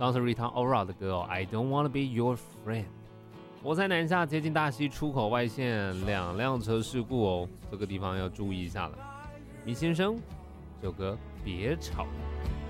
刚是 Rita Ora 的歌I don't wanna be your friend。我在南下接近大溪出口外线，2辆车事故哦，这个地方要注意一下了。米先生，这首歌别吵。